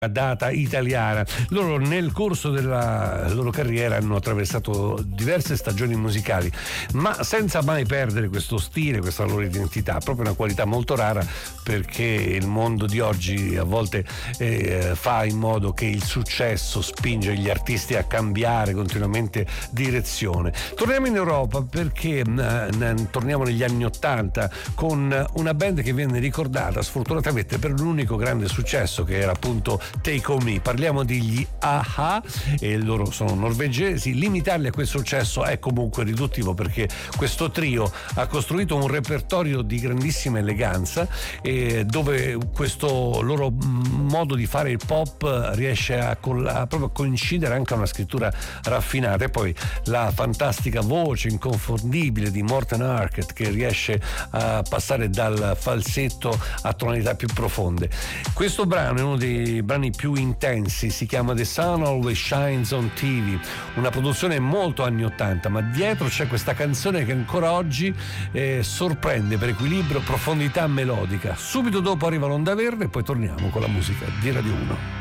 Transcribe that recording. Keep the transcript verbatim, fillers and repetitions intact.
data italiana. Loro nel corso della loro carriera hanno attraversato diverse stagioni musicali, ma senza mai perdere questo stile, questa loro identità, proprio una qualità molto rara, perché il mondo di oggi a volte eh, fa in modo che il successo spinge gli artisti a cambiare continuamente direzione. Torniamo in Europa perché eh, torniamo negli anni Ottanta con una band che viene ricordata sfortunatamente per l'unico grande successo, che era appunto Take On Me. Parliamo degli A-ha, e loro sono norvegesi. Limitarli a questo successo è comunque riduttivo, perché questo trio ha costruito un repertorio di grandissima eleganza, e dove questo loro modo di fare il pop riesce a, col- a proprio coincidere anche a una scrittura raffinata, e poi la fantastica voce inconfondibile di Morten Harket, che riesce a passare dal falsetto a tonalità più profonde. Questo brano è uno dei brani più intensi, si chiama The Sun Always Shines on T V, una produzione molto anni ottanta, ma dietro c'è questa canzone che ancora oggi eh, sorprende per equilibrio, profondità melodica. Subito dopo arriva l'Onda Verde e poi torniamo con la musica di Radio uno.